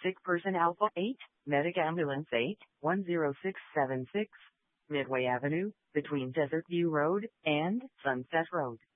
Sick Person Alpha 8, Medic Ambulance 8, 10676, Midway Avenue, between Desert View Road and Sunset Road.